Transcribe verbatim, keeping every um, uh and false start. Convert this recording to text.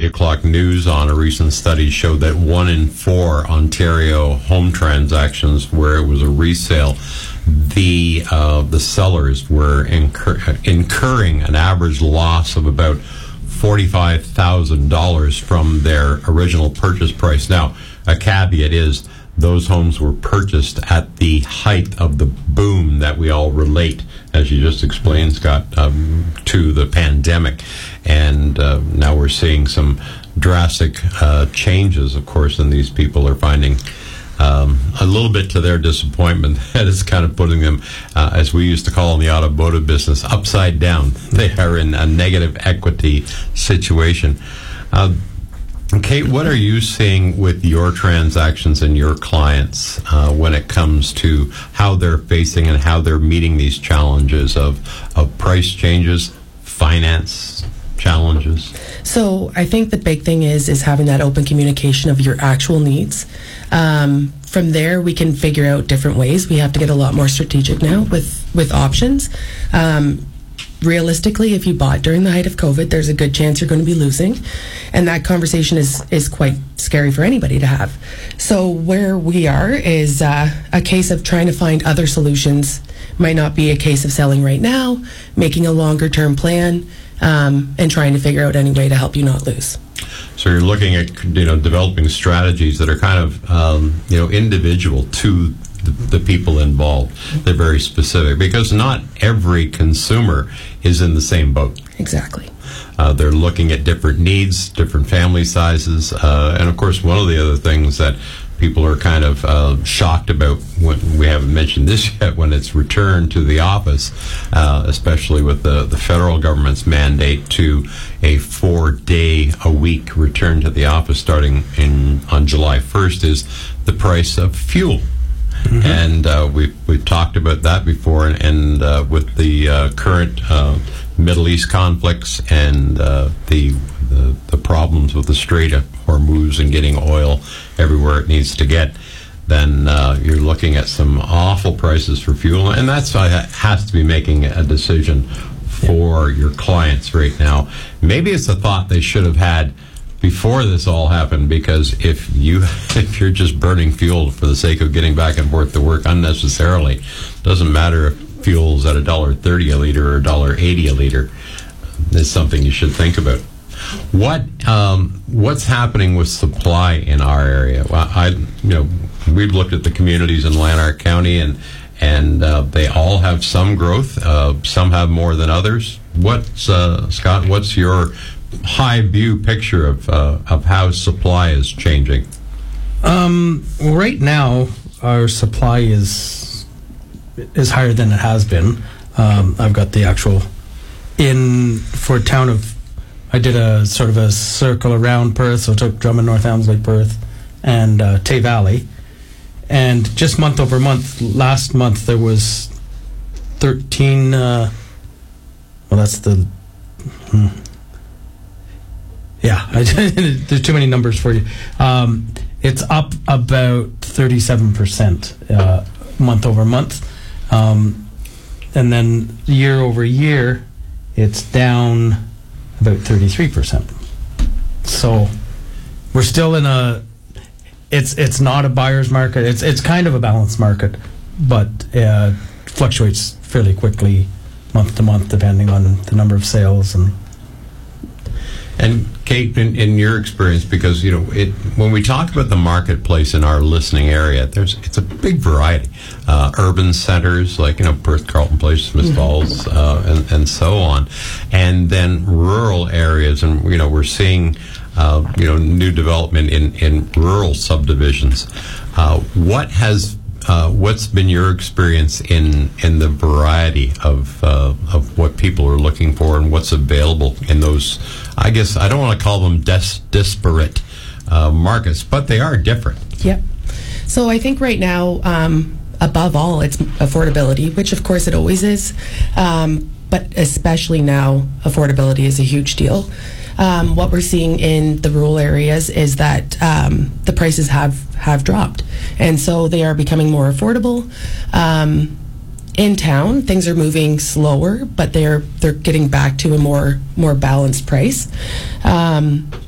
O'Clock News on, a recent study showed that one in four Ontario home transactions where it was a resale, the uh, the sellers were incur- incurring an average loss of about forty-five thousand dollars from their original purchase price. Now, a caveat is those homes were purchased at the height of the boom that we all relate, as you just explained, Scott, um, to the pandemic. And uh, now we're seeing some drastic uh, changes, of course, and these people are finding um, a little bit to their disappointment that is kind of putting them, uh, as we used to call in the automotive business, upside down. They are in a negative equity situation. Uh, Kate, what are you seeing with your transactions and your clients uh, when it comes to how they're facing and how they're meeting these challenges of, of price changes, finance challenges? So I think the big thing is is having that open communication of your actual needs. Um, from there, we can figure out different ways. We have to get a lot more strategic now with, with options. Um, Realistically, if you bought during the height of COVID, there's a good chance you're going to be losing. And that conversation is, is quite scary for anybody to have. So where we are is uh, a case of trying to find other solutions. Might not be a case of selling right now, making a longer term plan, um, and trying to figure out any way to help you not lose. So you're looking at, you know, developing strategies that are kind of, um, you know, individual to the, the people involved. They're very specific because not every consumer is in the same boat. Exactly. Uh, they're looking at different needs, different family sizes, uh, and of course, one of the other things that people are kind of uh, shocked about, when we haven't mentioned this yet, when it's returned to the office, uh, especially with the, the federal government's mandate to a four-day-a-week return to the office starting in on July first, is the price of fuel. Mm-hmm. And uh, we've, we've talked about that before, and, and uh, with the uh, current uh, Middle East conflicts and uh, the, the the problems with the Strait of Hormuz and getting oil everywhere it needs to get, then uh, you're looking at some awful prices for fuel. And that's why it has to be making a decision for your clients right now. Maybe it's a thought they should have had before this all happened, because if you if you're just burning fuel for the sake of getting back and forth to work unnecessarily, doesn't matter if fuel's at a dollar thirty a liter or a dollar eighty a liter, is something you should think about. What um, what's happening with supply in our area? Well, I you know we've looked at the communities in Lanark County, and and uh, they all have some growth. Uh, some have more than others. What's uh, Scott? What's your high view picture of uh, of how supply is changing? Um, right now, our supply is is higher than it has been. Um, I've got the actual in for town of. I did a sort of a circle around Perth, so I took Drummond, North Elmsley, Perth, and uh, Tay Valley, and just month over month. Last month there was thirteen. Uh, well, that's the. Hmm. Yeah, I, there's too many numbers for you. Um, it's up about thirty-seven percent uh, month over month. Um, and then year over year, it's down about thirty-three percent. So we're still in a, it's it's not a buyer's market. It's it's kind of a balanced market, but uh, fluctuates fairly quickly month to month depending on the number of sales. And And Kate, in, in your experience, because you know, it, when we talk about the marketplace in our listening area, there's it's a big variety. Uh, urban centers like you know Perth, Carleton Place, Smith Falls, uh, and, and so on, and then rural areas, and you know we're seeing uh, you know new development in, in rural subdivisions. Uh, what has Uh, what's been your experience in in the variety of uh, of what people are looking for and what's available in those? I guess I don't want to call them des- disparate uh, markets, but they are different. Yep. So I think right now, um, above all, it's affordability, which of course it always is, um, but especially now, affordability is a huge deal. Um, what we're seeing in the rural areas is that um, the prices have, have dropped, and so they are becoming more affordable. Um, in town, things are moving slower, but they're they're getting back to a more more balanced price. Um,